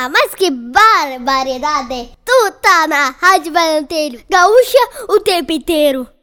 Ah, mas que barbaridade! Tu tá na Rádio Valenteiro Gaúcha o tempo inteiro.